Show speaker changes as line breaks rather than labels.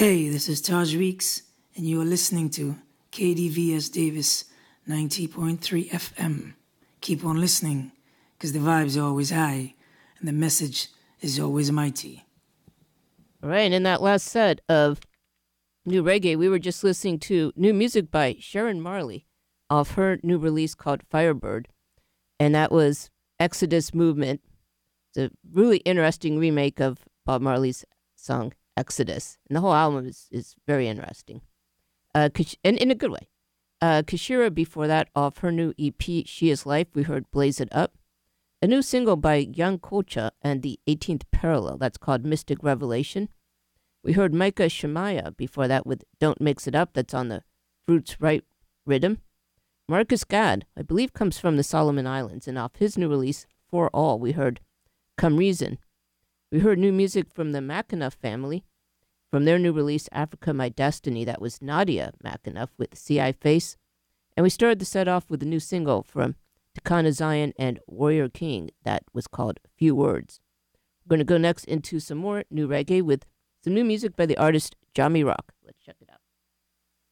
Hey, this is Taj Weeks, and you are listening to KDVS Davis 90.3 FM. Keep on listening, because the vibes are always high, and the message is always mighty.
All right, in that last set of new reggae, we were just listening to new music by Sharon Marley off her new release called Firebird, and that was Exodus Movement. It's a really interesting remake of Bob Marley's song Exodus, and the whole album is very interesting, and in a good way. Kashira before that off her new EP She Is Life, we heard Blaze It Up. A new single by Young Kocha and the 18th Parallel, that's called Mystic Revelation. We heard Micah Shemaiah before that with Don't Mix It Up, that's on the Fruits Right rhythm. Marcus Gadd, I believe, comes from the Solomon Islands, and off his new release, For All, we heard Come Reason. We heard new music from the McAnuff family. From their new release, Africa My Destiny, that was Nadia McAnuff with C.I. Face. And we started the set off with a new single from Takana Zion and Warrior King that was called Few Words. We're going to go next into some more new reggae with some new music by the artist Jami Rock.